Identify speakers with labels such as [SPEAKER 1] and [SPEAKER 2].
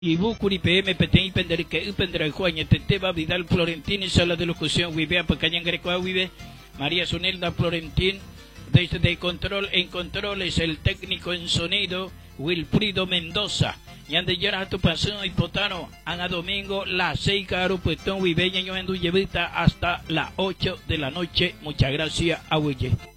[SPEAKER 1] Ibukuri PM Petén Penderque Upendra Juaña Teteba Vidal Florentín sala de locución Wibea Pecañan Grecoa Vive María Sunilda Florentín desde de control en controles el técnico en sonido Wilfrido Mendoza y ande ya a tu pasión y potano a domingo la 6 caro puestón Wibeña yo en Duyevita hasta las 8 de la noche. Muchas gracias a Huille.